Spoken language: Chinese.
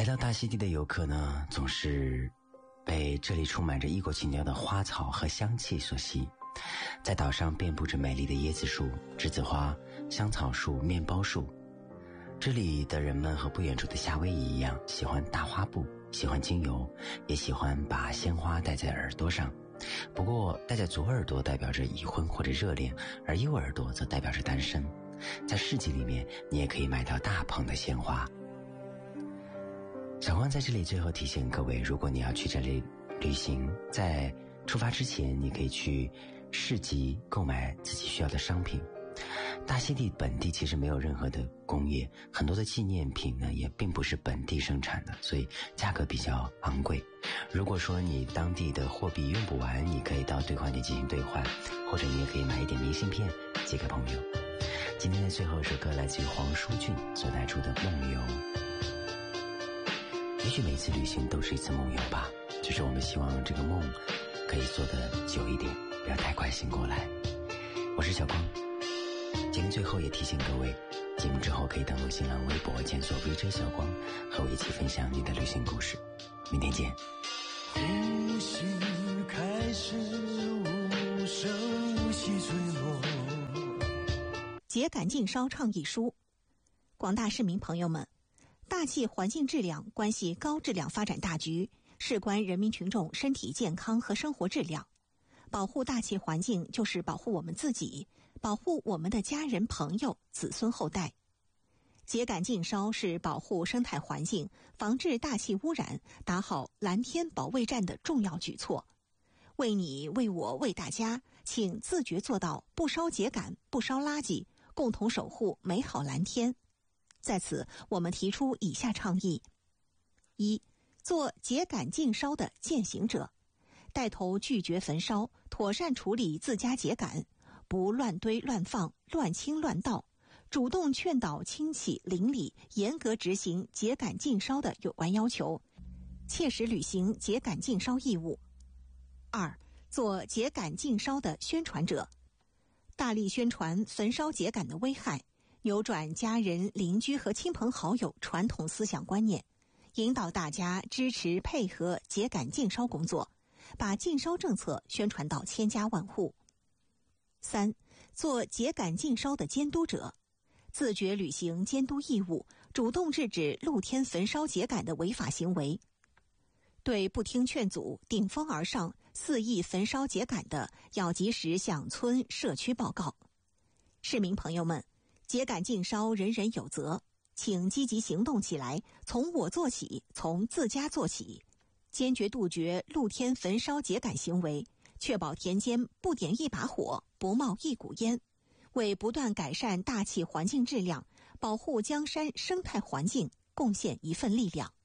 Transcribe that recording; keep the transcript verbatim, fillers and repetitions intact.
来到大溪地的游客呢，总是被这里充满着异国情调的花草和香气所吸引。在岛上遍布着美丽的椰子树、栀子花、香草树、面包树。这里的人们和不远处的夏威夷一样，喜欢大花布，喜欢精油，也喜欢把鲜花戴在耳朵上。不过戴在左耳朵代表着已婚或者热恋，而右耳朵则代表着单身。在市集里面，你也可以买到大捧的鲜花。小光在这里最后提醒各位，如果你要去这里旅行，在出发之前你可以去市集购买自己需要的商品。大溪地本地其实没有任何的工业，很多的纪念品呢也并不是本地生产的，所以价格比较昂贵。如果说你当地的货币用不完，你可以到兑换店进行兑换，或者你也可以买一点明信片寄给朋友。今天的最后一首歌来自于黄舒骏所带出的梦游。也许每次旅行都是一次梦游吧，只是我们希望这个梦可以做得久一点，不要太快醒过来。我是小光，节目最后也提醒各位，节目之后可以登录新浪微博检索 V J 小光，和我一起分享你的旅行故事。明天见。 旅行开始，无声无息坠落。 秸秆禁烧倡议书。广大市民朋友们，大气环境质量关系高质量发展大局，事关人民群众身体健康和生活质量。保护大气环境就是保护我们自己，保护我们的家人朋友子孙后代。秸秆禁烧是保护生态环境、防治大气污染、打好蓝天保卫战的重要举措。为你、为我、为大家，请自觉做到不烧秸秆、不烧垃圾，共同守护美好蓝天。在此，我们提出以下倡议：一、做秸秆禁烧的践行者，带头拒绝焚烧，妥善处理自家秸秆，不乱堆乱放、乱倾乱倒，主动劝导亲戚邻里严格执行秸秆禁烧的有关要求，切实履行秸秆禁烧义务。二、做秸秆禁烧的宣传者，大力宣传焚烧秸秆的危害，扭转家人、邻居和亲朋好友传统思想观念，引导大家支持配合秸秆禁烧工作，把禁烧政策宣传到千家万户。三、做秸秆禁烧的监督者，自觉履行监督义务，主动制止露天焚烧秸秆的违法行为。对不听劝阻、顶风而上、肆意焚烧秸秆的，要及时向村社区报告。市民朋友们，秸秆禁烧人人有责，请积极行动起来，从我做起，从自家做起，坚决杜绝露天焚烧秸秆行为，确保田间不点一把火，不冒一股烟，为不断改善大气环境质量、保护江山生态环境贡献一份力量。